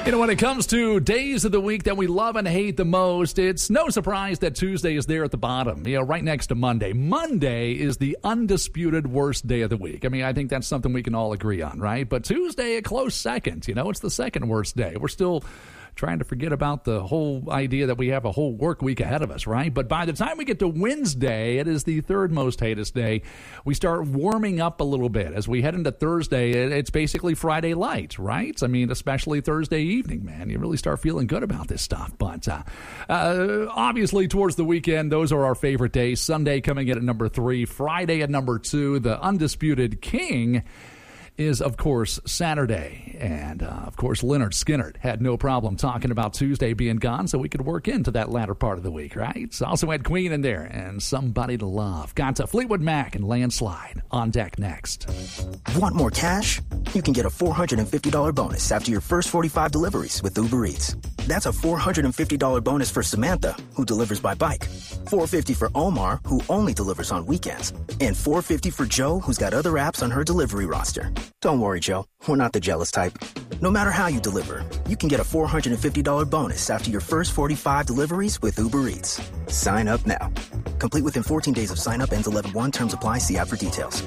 You know, when it comes to days of the week that we love and hate the most, it's no surprise that Tuesday is there at the bottom, you know, right next to Monday. Monday is the undisputed worst day of the week. I mean, I think that's something we can all agree on, right? But Tuesday, a close second. You know, it's the second worst day. We're still trying to forget about the whole idea that we have a whole work week ahead of us, right? But by the time we get to Wednesday, it is the third most hatest day. We start warming up a little bit. As we head into Thursday, it's basically Friday light, right? I mean, especially Thursday evening, man. You really start feeling good about this stuff. But obviously, towards the weekend, those are our favorite days. Sunday coming in at number 3, Friday at number 2. The undisputed king is, of course, Saturday. And, of course, Leonard Skinner had no problem talking about Tuesday being gone, so we could work into that latter part of the week, right? So also had Queen in there and Somebody to Love. Got to Fleetwood Mac and Landslide on deck next. Want more cash? You can get a $450 bonus after your first 45 deliveries with Uber Eats. That's a $450 bonus for Samantha, who delivers by bike. $450 for Omar, who only delivers on weekends. And $450 for Joe, who's got other apps on her delivery roster. Don't worry, Joe. We're not the jealous type. No matter how you deliver, you can get a $450 bonus after your first 45 deliveries with Uber Eats. Sign up now. Complete within 14 days of sign up. Ends 11/1. Terms apply. See app for details.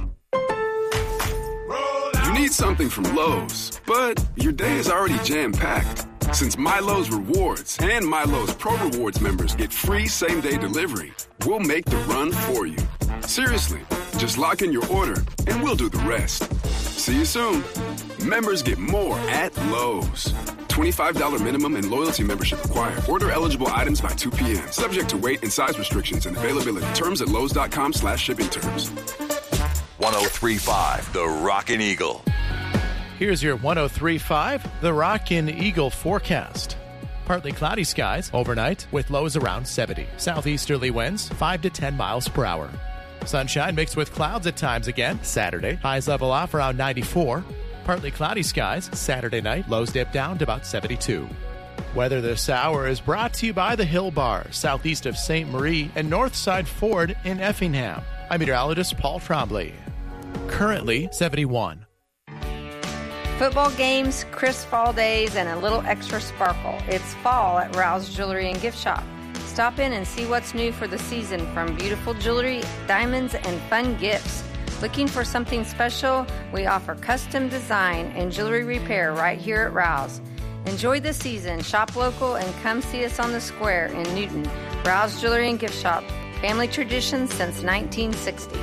You need something from Lowe's, but your day is already jam-packed. Since MyLowe's Rewards and MyLowe's Pro Rewards members get free same-day delivery, we'll make the run for you. Seriously, just lock in your order and we'll do the rest. See you soon. Members get more at Lowe's. $25 minimum and loyalty membership required. Order eligible items by 2 p.m. Subject to weight and size restrictions and availability. Terms at Lowe's.com/shipping terms. 103.5 The Rockin' Eagle. Here's your 103.5 The Rockin' Eagle forecast. Partly cloudy skies overnight with lows around 70. Southeasterly winds 5 to 10 miles per hour. Sunshine mixed with clouds at times again Saturday. Highs level off around 94. Partly cloudy skies Saturday night. Lows dip down to about 72. Weather this hour is brought to you by the Hill Bar, southeast of St. Marie and Northside Ford in Effingham. I'm meteorologist Paul Trombley. Currently 71. Football games, crisp fall days, and a little extra sparkle. It's fall at Rouse Jewelry and Gift Shop. Stop in and see what's new for the season, from beautiful jewelry, diamonds, and fun gifts. Looking for something special? We offer custom design and jewelry repair right here at Rouse. Enjoy the season, shop local, and come see us on the square in Newton. Rouse Jewelry and Gift Shop. Family tradition since 1960.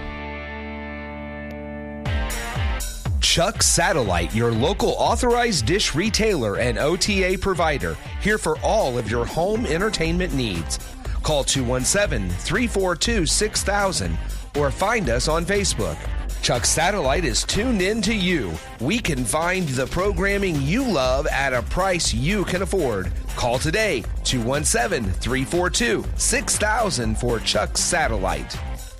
Chuck Satellite, your local authorized dish retailer and OTA provider, here for all of your home entertainment needs. Call 217-342-6000 or find us on Facebook. Chuck Satellite is tuned in to you. We can find the programming you love at a price you can afford. Call today, 217-342-6000 for Chuck Satellite.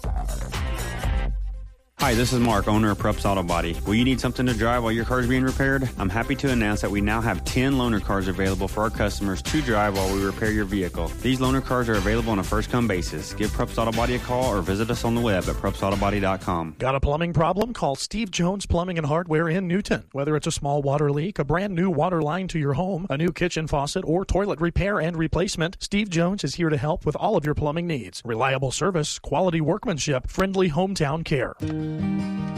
Hi, this is Mark, owner of Prupp's Auto Body. Will you need something to drive while your car is being repaired? I'm happy to announce that we now have 10 loaner cars available for our customers to drive while we repair your vehicle. These loaner cars are available on a first-come basis. Give Prupp's Auto Body a call or visit us on the web at PruppsAutoBody.com. Got a plumbing problem? Call Steve Jones Plumbing and Hardware in Newton. Whether it's a small water leak, a brand new water line to your home, a new kitchen faucet, or toilet repair and replacement, Steve Jones is here to help with all of your plumbing needs. Reliable service, quality workmanship, friendly hometown care.